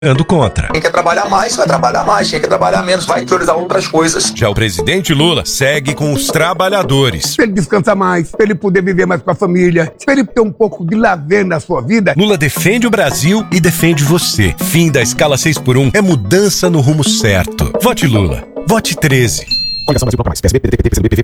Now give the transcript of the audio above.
Ando contra. Quem quer trabalhar mais, vai trabalhar mais. Quem quer trabalhar menos, vai priorizar outras coisas. Já o presidente Lula segue com os trabalhadores. Pra ele descansar mais, pra ele poder viver mais com a família, pra ele ter um pouco de lazer na sua vida. Lula defende o Brasil e defende você. Fim da escala 6x1 é mudança no rumo certo. Vote Lula. Vote 13. Coligação Brasil Bloco Mais. PSB, PDT, PT, PCdoB, PV,